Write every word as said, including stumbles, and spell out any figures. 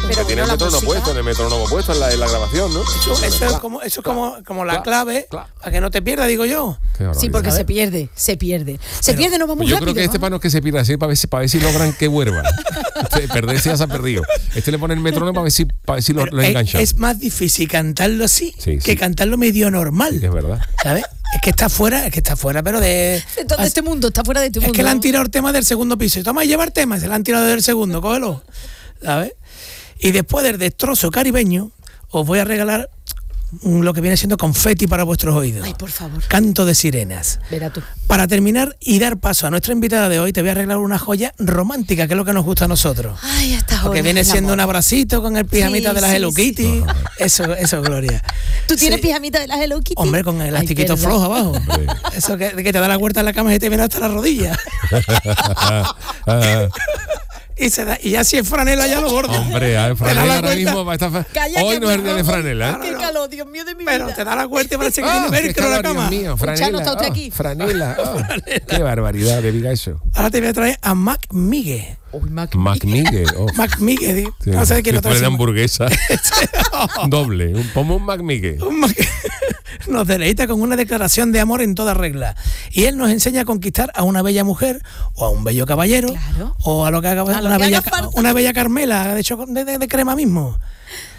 Pero tiene el bueno, la metrónomo música- puesto, en el metrónomo puesto en la, en la grabación, ¿no? Eso, eso es Cla, como, eso es cla, como, como la cla, clave cla. para que no te pierdas, digo yo. Qué barbaridad. Sí, porque ¿sabes? se pierde, se pierde. Se Pero- pierde, nos va muy Pues yo rápido. creo que este ¿no? para no es que se pierda, así para ver si, para ver si logran que vuelva. Este, perderse ya se ha perdido. Este le pone el metrónomo para ver si, para ver si lo, Pero lo es, enganchan. es más difícil cantarlo así Sí, que sí. cantarlo medio normal, Sí, que es verdad. ¿sabes? Es que está fuera, es que está fuera, pero de... De todo este mundo, está fuera de este Es mundo. que le han ¿no? tirado el tema del segundo piso. Y toma, lleva el tema, se le han tirado del segundo, cógelo. ¿Sabes? Y después del destrozo caribeño, os voy a regalar mm, lo que viene siendo confeti para vuestros oídos. Ay, por favor. Canto de sirenas. Verá tú. Para terminar y dar paso a nuestra invitada de hoy, te voy a regalar una joya romántica, que es lo que nos gusta a nosotros. Ay, hasta Porque ahora. viene el siendo un amor. abracito con el pijamita Sí, de las sí, Hello sí. Kitty. Eso, eso, Gloria. ¿Tú tienes Sí. pijamita de las Hello Kitty? Hombre, con el elastiquito Ay, flojo abajo. Hombre. Eso que, que te da la vuelta en la cama y te viene hasta la rodilla. y, se da, y ya si es franela ya lo gordo. Hombre, a ver, Te da franela la ahora vuelta, mismo va a estar fa- Calla, hoy que no es el me día de robo. franela, ¿eh? Qué calor, Dios mío de mi Pero vida. te da la vuelta y parece que Ah, tiene qué velcro en la calor, cama. Dios mío, Chano, franela, está usted ah, aquí. franela, ah. Qué barbaridad que diga eso. Ahora te voy a traer a Mac Migue. Uy, Mac. Mac Migue, oh. Mac Migue, di- Sí. no sé de quién lo Después de trae. hamburguesa. Doble, un pomo un Mac Migue. Un Mac- Nos deleita con una declaración de amor en toda regla. Y él nos enseña a conquistar a una bella mujer, o a un bello caballero, Claro. o a lo que haga A lo una, que bella, haga falta. una bella Carmela, de, hecho, de, de- de crema mismo.